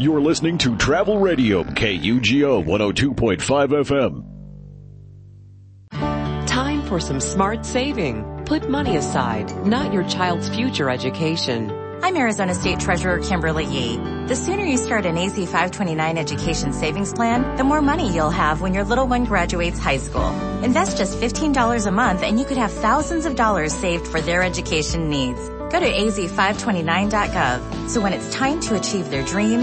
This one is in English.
You're listening to Travel Radio, KUGO 102.5 FM. Time for some smart saving. Put money aside, not your child's future education. I'm Arizona State Treasurer Kimberly Yee. The sooner you start an AZ 529 education savings plan, the more money you'll have when your little one graduates high school. Invest just $15 a month and you could have thousands of dollars saved for their education needs. Go to az529.gov so when it's time to achieve their dreams,